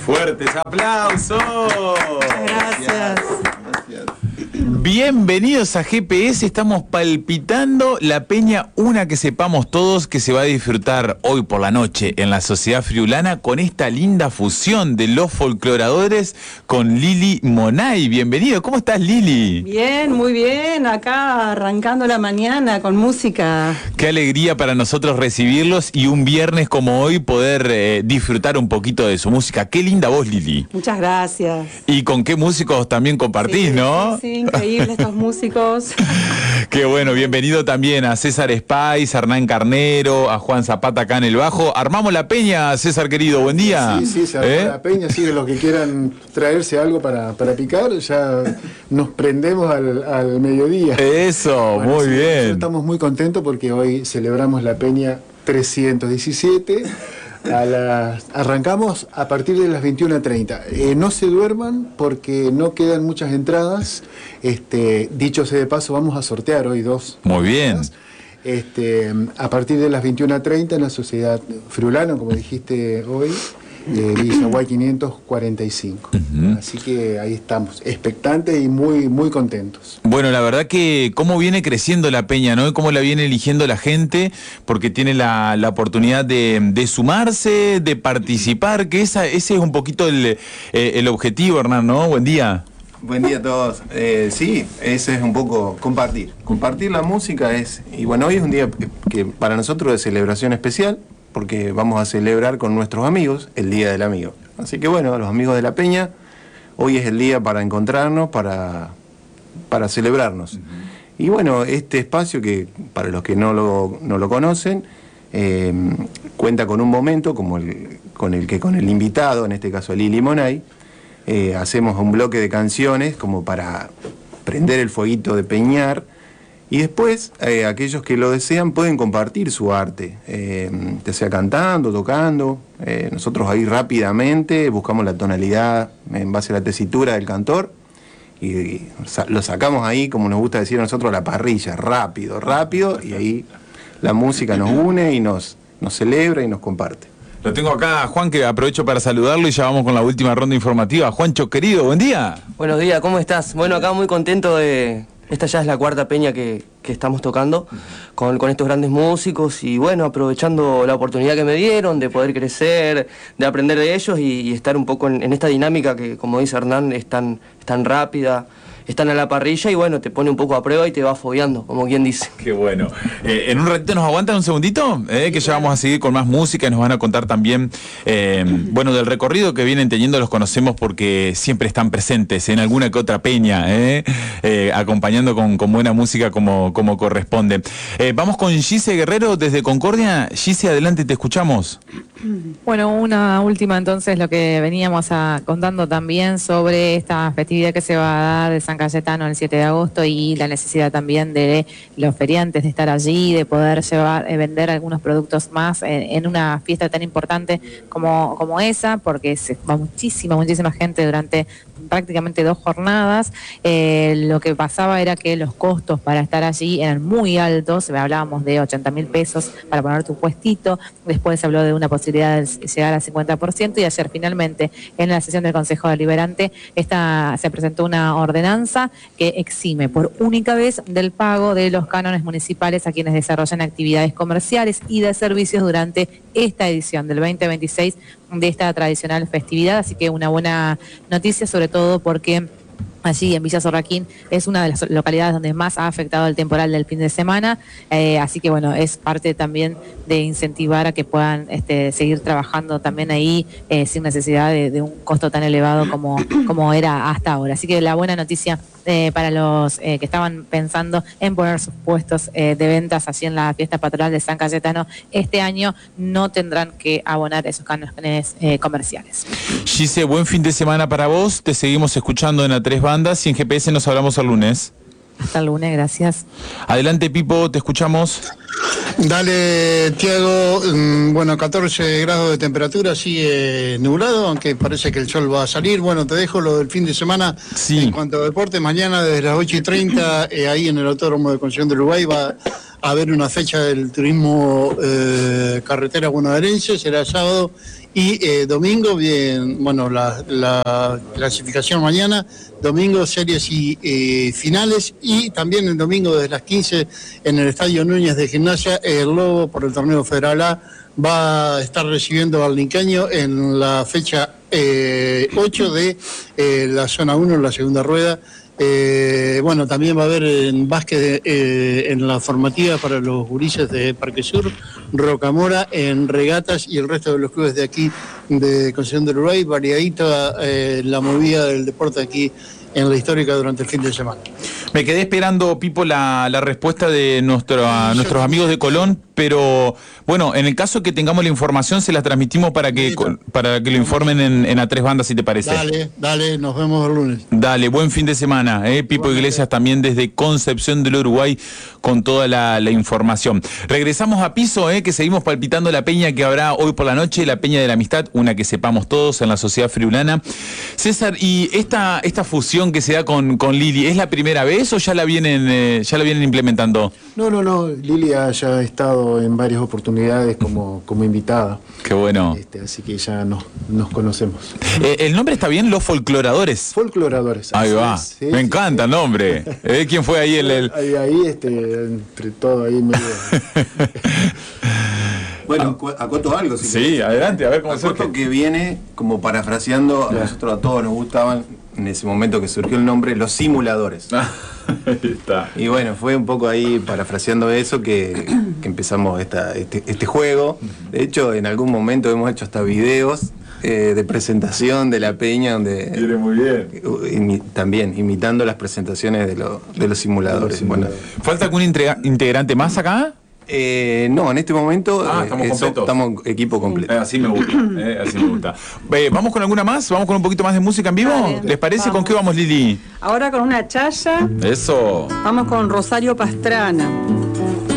Fuertes aplausos. Gracias. Bienvenidos a GPS, estamos palpitando la peña, una que sepamos todos que se va a disfrutar hoy por la noche en la Sociedad Friulana con esta linda fusión de los folcloradores con Lili Monay. Bienvenido, ¿cómo estás, Lili? Bien, muy bien, acá arrancando la mañana con música. Qué alegría para nosotros recibirlos y un viernes como hoy poder disfrutar un poquito de su música. Qué linda voz, Lili. Muchas gracias. Y con qué músicos también compartís, Sí, ¿no? Sí, increíble estos músicos. Qué bueno, bienvenido también a César Spice, a Hernán Carnero, a Juan Zapata acá en el bajo. Armamos la peña, César querido, buen día. Sí, se armó la peña, sí, los que quieran traerse algo para picar, ya nos prendemos al mediodía. Eso, bueno, muy bien. Estamos muy contentos porque hoy celebramos la peña 317. Arrancamos a partir de las 21:30. No se duerman porque no quedan muchas entradas. Dicho sea de paso, vamos a sortear hoy 2. Muy bien. A partir de las 21:30 en la Sociedad Friulana, como dijiste hoy, Villaguay 545. Así que ahí estamos, expectantes y muy, muy contentos. Bueno, la verdad que cómo viene creciendo la peña, ¿no? Y cómo la viene eligiendo la gente, porque tiene la oportunidad de sumarse, de participar, que ese es un poquito el objetivo, Hernán, ¿no? Buen día. Buen día a todos. Sí, ese es un poco compartir. Compartir la música y bueno, hoy es un día que para nosotros es celebración especial, porque vamos a celebrar con nuestros amigos el Día del Amigo. Así que bueno, los amigos de la peña, hoy es el día para encontrarnos, para celebrarnos. Y bueno, este espacio que para los que no lo conocen, cuenta con un momento como con el invitado, en este caso Lili Monay, hacemos un bloque de canciones como para prender el fueguito de peñar. Y después, aquellos que lo desean pueden compartir su arte, ya sea cantando, tocando. Nosotros ahí rápidamente buscamos la tonalidad en base a la tesitura del cantor y lo sacamos ahí, como nos gusta decir a nosotros, a la parrilla, rápido, y ahí la música nos une y nos celebra y nos comparte. Lo tengo acá a Juan, que aprovecho para saludarlo y ya vamos con la última ronda informativa. Juancho, querido, buen día. Buenos días, ¿cómo estás? Bueno, acá muy contento de... Esta ya es la cuarta peña que estamos tocando con estos grandes músicos y bueno, aprovechando la oportunidad que me dieron de poder crecer, de aprender de ellos y estar un poco en esta dinámica que, como dice Hernán, es tan rápida. Están a la parrilla y bueno, te pone un poco a prueba y te va fogueando, como quien dice. Qué bueno. En un ratito nos aguantan un segundito, que ya vamos a seguir con más música y nos van a contar también, bueno, del recorrido que vienen teniendo. Los conocemos porque siempre están presentes en alguna que otra peña, acompañando con buena música como corresponde. Vamos con Gise Guerrero desde Concordia. Gise, adelante, te escuchamos. Bueno, una última entonces, lo que veníamos contando también sobre esta festividad que se va a dar de San Cayetano el 7 de agosto y la necesidad también de los feriantes de estar allí, de poder vender algunos productos más en una fiesta tan importante como esa, porque se va muchísima gente durante prácticamente 2 jornadas. Lo que pasaba era que los costos para estar allí eran muy altos, hablábamos de 80.000 pesos para poner tu puestito, después se habló de una posibilidad de llegar al 50% y ayer finalmente en la sesión del Consejo Deliberante se presentó una ordenanza que exime por única vez del pago de los cánones municipales a quienes desarrollan actividades comerciales y de servicios durante esta edición del 2026 de esta tradicional festividad, así que una buena noticia, sobre todo porque allí en Villa Sorraquín es una de las localidades donde más ha afectado el temporal del fin de semana, así que bueno, es parte también de incentivar a que puedan seguir trabajando también ahí sin necesidad de un costo tan elevado como era hasta ahora. Así que la buena noticia para los que estaban pensando en poner sus puestos de ventas así en la fiesta patronal de San Cayetano, este año no tendrán que abonar esos cánones comerciales. Gise, buen fin de semana para vos, te seguimos escuchando en A Tres Bandas y en GPS nos hablamos el lunes. Hasta el lunes, gracias. Adelante, Pipo, te escuchamos. Dale, Tiago. Bueno, 14 grados de temperatura, sigue nublado, aunque parece que el sol va a salir. Bueno, te dejo lo del fin de semana. Sí. En cuanto a deporte, mañana desde las 8:30, ahí en el Autódromo de Concepción del Uruguay va a haber una fecha del turismo carretera bonaerense, será sábado Y domingo, bien, bueno, la clasificación mañana, domingo series y finales, y también el domingo desde las 15 en el Estadio Núñez de Gimnasia, el Lobo por el torneo Federal A va a estar recibiendo al Linqueño en la fecha 8 de la zona 1, la segunda rueda. Bueno, también va a haber en básquet en la formativa para los gurises de Parque Sur, Rocamora en regatas y el resto de los clubes de aquí de Concepción del Uruguay, variadita la movida del deporte aquí en la histórica durante el fin de semana. Me quedé esperando, Pipo, la respuesta de nuestros amigos de Colón, pero bueno, en el caso que tengamos la información, se la transmitimos para que lo informen en A3 Bandas, si te parece. Dale, nos vemos el lunes. Dale, buen fin de semana, Pipo Iglesias también desde Concepción del Uruguay con toda la información. Regresamos a piso, que seguimos palpitando la peña que habrá hoy por la noche, la Peña de la Amistad, una que sepamos todos en la Sociedad Friulana. César, y esta fusión que se da con Lili, ¿es la primera vez o ya la vienen implementando? No, Lili ya ha estado en varias oportunidades como invitada. Qué bueno. Así que ya nos conocemos. ¿El nombre está bien? Los Folcloradores. Folcloradores. Ahí va. Sí, Me encanta el nombre. ¿Quién fue ahí Ahí, entre todo ahí medio... Bueno, acoto algo. Si Sí, querés. adelante, a ver cómo Acoto surge. que viene, como parafraseando, a nosotros a todos nos gustaban, en ese momento que surgió el nombre, los simuladores. Ahí está. Y bueno, fue un poco ahí parafraseando eso que empezamos este juego. De hecho, en algún momento hemos hecho hasta videos de presentación de la peña, donde Viene muy bien. también imitando las presentaciones de los simuladores. Bueno, ¿Falta algún integrante más acá? no, en este momento estamos completos. estamos equipo completo. Así me gusta, así me gusta. ¿Vamos con alguna más? ¿Vamos con un poquito más de música en vivo? Dale, ¿Les parece? vamos. ¿Con qué vamos, Lili? Ahora con una chaya, Eso. vamos con Rosario Pastrana.